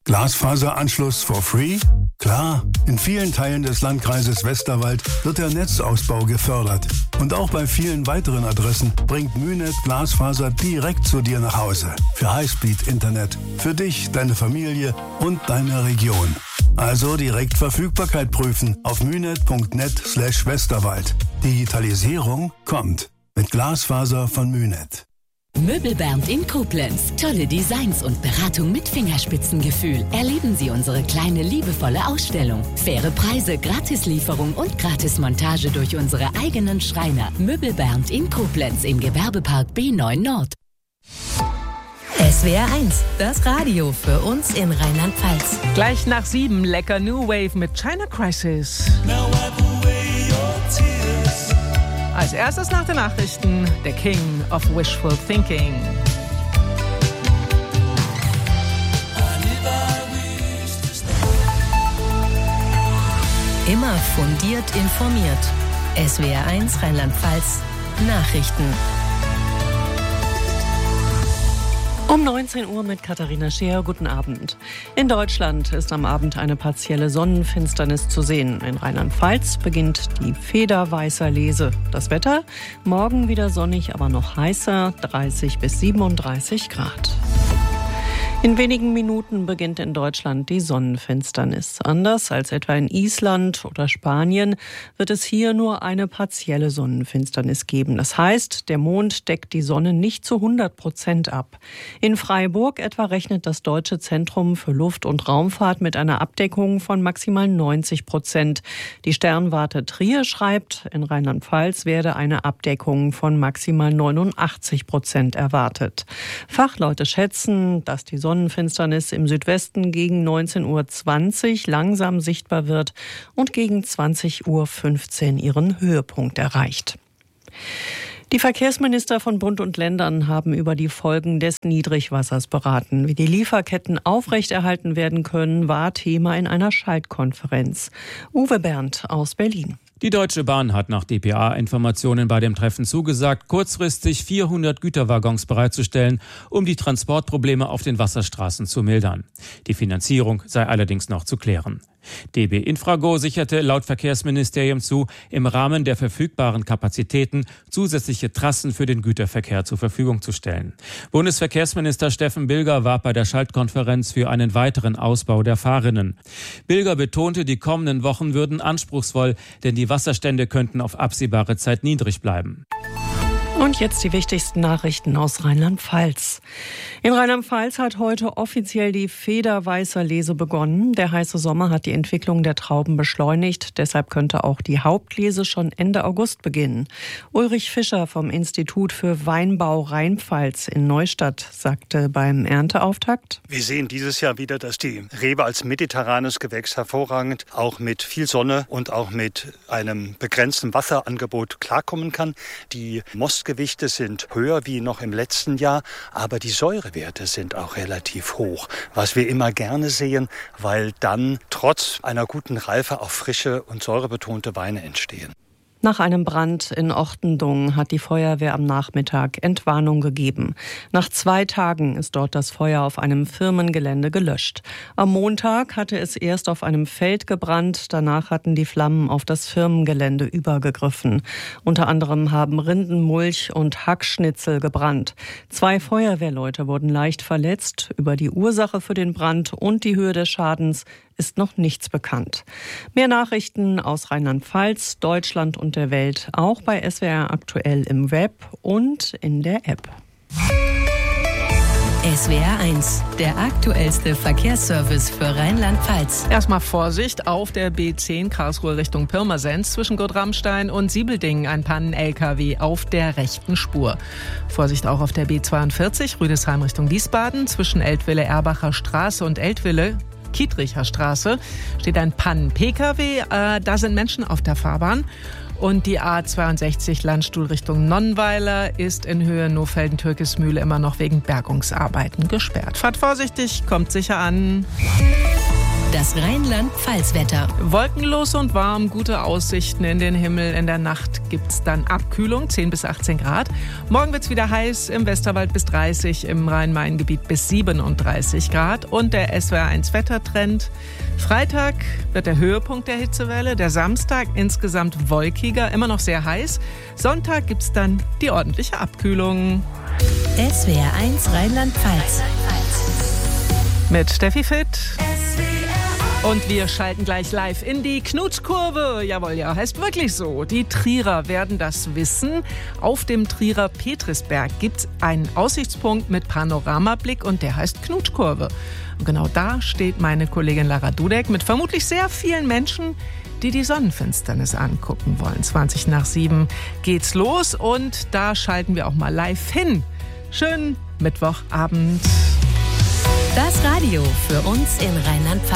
Glasfaseranschluss for free? Klar, in vielen Teilen des Landkreises Westerwald wird der Netzausbau gefördert. Und auch bei vielen weiteren Adressen bringt Mynet Glasfaser direkt zu dir nach Hause. Für Highspeed-Internet. Für dich, deine Familie und deine Region. Also direkt Verfügbarkeit prüfen auf mynet.net/Westerwald. Digitalisierung kommt. Mit Glasfaser von Mynet. Möbelbernd in Koblenz. Tolle Designs und Beratung mit Fingerspitzengefühl. Erleben Sie unsere kleine, liebevolle Ausstellung. Faire Preise, Gratislieferung und Gratismontage durch unsere eigenen Schreiner. Möbelbernd in Koblenz im Gewerbepark B9 Nord. SWR 1, das Radio für uns in Rheinland-Pfalz. Gleich nach 7 lecker New Wave mit China Crisis. Als erstes nach den Nachrichten, der King of Wishful Thinking. Immer fundiert informiert. SWR 1 Rheinland-Pfalz Nachrichten. Um 19 Uhr mit Katharina Scheer. Guten Abend. In Deutschland ist am Abend eine partielle Sonnenfinsternis zu sehen. In Rheinland-Pfalz beginnt die federweißer Lese. Das Wetter? Morgen wieder sonnig, aber noch heißer, 30 bis 37 Grad. In wenigen Minuten beginnt in Deutschland die Sonnenfinsternis. Anders als etwa in Island oder Spanien wird es hier nur eine partielle Sonnenfinsternis geben. Das heißt, der Mond deckt die Sonne nicht zu 100% ab. In Freiburg etwa rechnet das Deutsche Zentrum für Luft- und Raumfahrt mit einer Abdeckung von maximal 90%. Die Sternwarte Trier schreibt, in Rheinland-Pfalz werde eine Abdeckung von maximal 89% erwartet. Fachleute schätzen, dass die Sonnenfinsternis im Südwesten gegen 19:20 Uhr langsam sichtbar wird und gegen 20:15 Uhr ihren Höhepunkt erreicht. Die Verkehrsminister von Bund und Ländern haben über die Folgen des Niedrigwassers beraten. Wie die Lieferketten aufrechterhalten werden können, war Thema in einer Schaltkonferenz. Uwe Berndt aus Berlin. Die Deutsche Bahn hat nach dpa-Informationen bei dem Treffen zugesagt, kurzfristig 400 Güterwaggons bereitzustellen, um die Transportprobleme auf den Wasserstraßen zu mildern. Die Finanzierung sei allerdings noch zu klären. DB Infrago sicherte laut Verkehrsministerium zu, im Rahmen der verfügbaren Kapazitäten zusätzliche Trassen für den Güterverkehr zur Verfügung zu stellen. Bundesverkehrsminister Steffen Bilger warb bei der Schaltkonferenz für einen weiteren Ausbau der Fahrrinnen. Bilger betonte, die kommenden Wochen würden anspruchsvoll, denn die Wasserstände könnten auf absehbare Zeit niedrig bleiben. Und jetzt die wichtigsten Nachrichten aus Rheinland-Pfalz. In Rheinland-Pfalz hat heute offiziell die federweißer Lese begonnen. Der heiße Sommer hat die Entwicklung der Trauben beschleunigt. Deshalb könnte auch die Hauptlese schon Ende August beginnen. Ulrich Fischer vom Institut für Weinbau Rheinpfalz in Neustadt sagte beim Ernteauftakt: Wir sehen dieses Jahr wieder, dass die Rebe als mediterranes Gewächs hervorragend auch mit viel Sonne und auch mit einem begrenzten Wasserangebot klarkommen kann. Die Mostgewichte sind höher wie noch im letzten Jahr, aber die Säurewerte sind auch relativ hoch, was wir immer gerne sehen, weil dann trotz einer guten Reife auch frische und säurebetonte Weine entstehen. Nach einem Brand in Ortendung hat die Feuerwehr am Nachmittag Entwarnung gegeben. Nach 2 Tagen ist dort das Feuer auf einem Firmengelände gelöscht. Am Montag hatte es erst auf einem Feld gebrannt, danach hatten die Flammen auf das Firmengelände übergegriffen. Unter anderem haben Rindenmulch und Hackschnitzel gebrannt. 2 Feuerwehrleute wurden leicht verletzt. Über die Ursache für den Brand und die Höhe des Schadens ist noch nichts bekannt. Mehr Nachrichten aus Rheinland-Pfalz, Deutschland und der Welt, auch bei SWR aktuell im Web und in der App. SWR 1, der aktuellste Verkehrsservice für Rheinland-Pfalz. Erstmal Vorsicht auf der B10 Karlsruhe Richtung Pirmasens zwischen Gotramstein und Siebeldingen. Ein Pannen-LKW auf der rechten Spur. Vorsicht auch auf der B42 Rüdesheim Richtung Wiesbaden zwischen Eltville-Erbacher Straße und Eltville-Kietricher Straße steht ein Pannen-PKW. Da sind Menschen auf der Fahrbahn. Und die A62 Landstuhl Richtung Nonnweiler ist in Höhe Nohfelden-Türkismühle immer noch wegen Bergungsarbeiten gesperrt. Fahrt vorsichtig, kommt sicher an. Das Rheinland-Pfalz-Wetter. Wolkenlos und warm, gute Aussichten in den Himmel. In der Nacht gibt es dann Abkühlung, 10 bis 18 Grad. Morgen wird es wieder heiß, im Westerwald bis 30, im Rhein-Main-Gebiet bis 37 Grad. Und der SWR1-Wettertrend. Freitag wird der Höhepunkt der Hitzewelle, der Samstag insgesamt wolkiger, immer noch sehr heiß. Sonntag gibt es dann die ordentliche Abkühlung. SWR1 Rheinland-Pfalz. Mit Steffi Fitt. Und wir schalten gleich live in die Knutschkurve. Jawohl, ja, heißt wirklich so. Die Trierer werden das wissen. Auf dem Trierer Petrisberg gibt es einen Aussichtspunkt mit Panoramablick und der heißt Knutschkurve. Und genau da steht meine Kollegin Lara Dudek mit vermutlich sehr vielen Menschen, die die Sonnenfinsternis angucken wollen. 6:20 geht's los und da schalten wir auch mal live hin. Schönen Mittwochabend. Das Radio für uns in Rheinland-Pfalz.